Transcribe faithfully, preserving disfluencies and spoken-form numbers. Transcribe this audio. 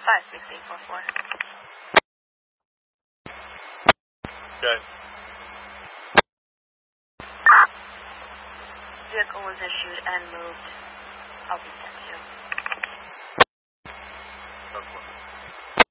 five six eight four four. Okay. Vehicle was issued and moved. I'll be sent to you.